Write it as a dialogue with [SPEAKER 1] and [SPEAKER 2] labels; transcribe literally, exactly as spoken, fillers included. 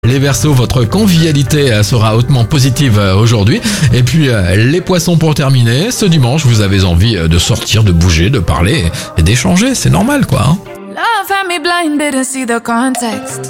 [SPEAKER 1] Les Verseaux, votre convivialité sera hautement positive aujourd'hui. Et puis les Poissons pour terminer, ce dimanche vous avez envie de sortir, de bouger, de parler et d'échanger, c'est normal quoi. Hein.
[SPEAKER 2] Love had me blinded and see the context.